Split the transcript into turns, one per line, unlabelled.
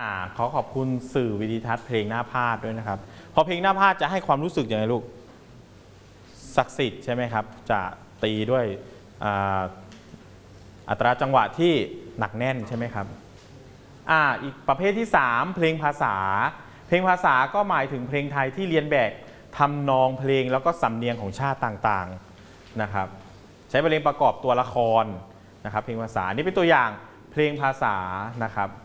ขอขอบคุณสื่อวิดิทัศน์เพลงหน้าพาดด้วยนะครับพอเพลงหน้าพาดจะให้ความรู้สึกยังไงลูกศักดิ์สิทธิ์ใช่ไหมครับจะตีด้วยอัตราจังหวะที่หนักแน่นใช่ไหมครับอีกประเภทที่3เพลงภาษาเพลงภาษาก็หมายถึงเพลงไทยที่เรียนแบบทำนองเพลงแล้วก็สำเนียงของชาติต่างๆนะครับใช้เพลงประกอบตัวละครนะครับเพลงภาษานี่เป็นตัวอย่างเพลงภาษานะครับ